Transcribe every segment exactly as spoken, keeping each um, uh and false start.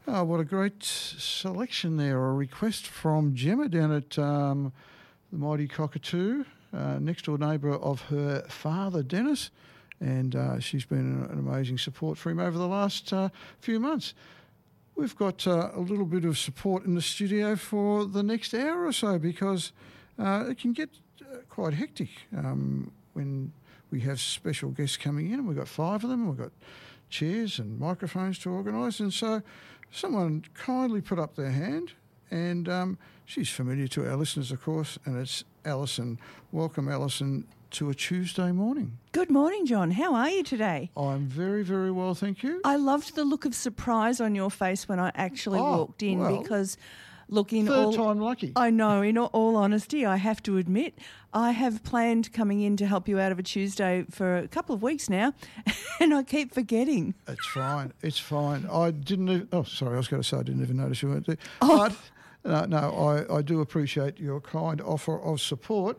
Oh, what a great selection there, a request from Gemma down at um, the Mighty Cockatoo, uh, next door neighbour of her father, Dennis, and uh, she's been an, an amazing support for him over the last uh, few months. We've got uh, a little bit of support in the studio for the next hour or so because uh, it can get uh, quite hectic um, when we have special guests coming in, and we've got five of them, we've got chairs and microphones to organise, and so someone kindly put up their hand, and um, she's familiar to our listeners, of course, and it's Alison. Welcome, Alison, to a Tuesday morning. Good morning, John. How are you today? I'm very, very well, thank you. I loved the look of surprise on your face when I actually oh, walked in well, because, look, in third all... time lucky. I know, in all honesty, I have to admit, I have planned coming in to help you out of a Tuesday for a couple of weeks now, and I keep forgetting. It's fine. It's fine. I didn't even... Oh, sorry, I was going to say I didn't even notice you weren't there. Oh. But, no, no I, I do appreciate your kind offer of support.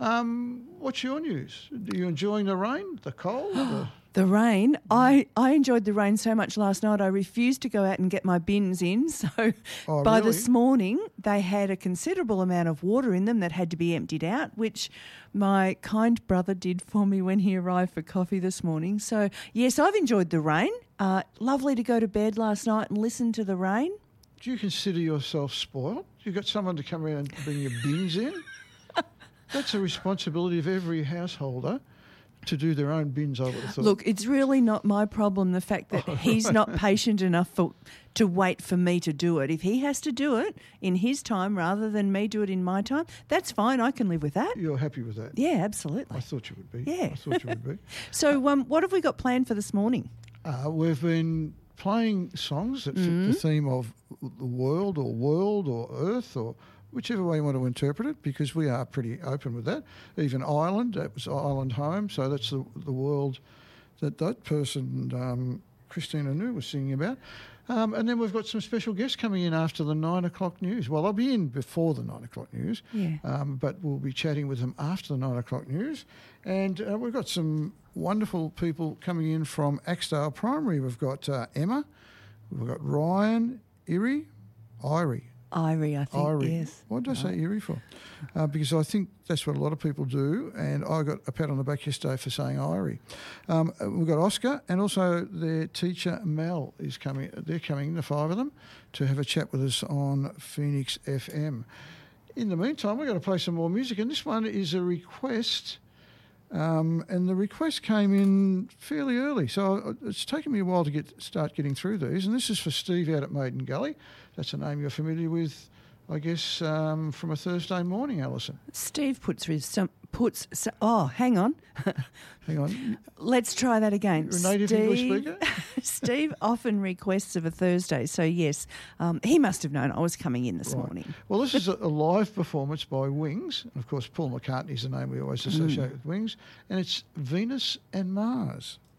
Um, what's your news? Are you enjoying the rain, the cold? the... The rain. I, I enjoyed the rain so much last night I refused to go out and get my bins in. So oh, by really? this morning they had a considerable amount of water in them that had to be emptied out, which my kind brother did for me when he arrived for coffee this morning. So, yes, I've enjoyed the rain. Uh, lovely to go to bed last night and listen to the rain. Do you consider yourself spoiled? You've got someone to come around and bring your bins in? That's a responsibility of every householder to do their own bins, I would have thought. Look, it's really not my problem, the fact that Oh, he's right. not patient enough for, to wait for me to do it. If he has to do it in his time rather than me do it in my time, that's fine. I can live with that. You're happy with that? Yeah, absolutely. I thought you would be. Yeah. I thought you would be. So um, what have we got planned for this morning? Uh, we've been playing songs that fit Mm-hmm. the theme of the world or world or earth or whichever way you want to interpret it, because we are pretty open with that. Even Ireland, that was Island Home, so that's the the world that that person, um, Christina New, was singing about. Um, and then we've got some special guests coming in after the nine o'clock news. Well, I'll be in before the nine o'clock news, Yeah. um, but we'll be chatting with them after the nine o'clock news. And uh, we've got some wonderful people coming in from Axdale Primary. We've got uh, Emma, we've got Ryan, Erie, Irie. Irie, I think, Irie. yes. Why did I say Erie for? Uh, because I think that's what a lot of people do, and I got a pat on the back yesterday for saying Irie. Um, we've got Oscar, and also their teacher Mel is coming. They're coming, the five of them, to have a chat with us on Phoenix F M. In the meantime, we're going to play some more music, and this one is a request. Um, and the request came in fairly early, so it's taken me a while to get start getting through these. And this is for Steve out at Maiden Gully. That's a name you're familiar with, I guess, um, from a Thursday morning, Alison. Steve puts his some puts. Oh, hang on. Hang on. Let's try that again. You're a native Steve, English speaker? Steve often requests of a Thursday, so yes, um, he must have known I was coming in this Right. morning. Well, this is a, a live performance by Wings. And of course, Paul McCartney is the name we always associate Mm. with Wings. And it's Venus and Mars.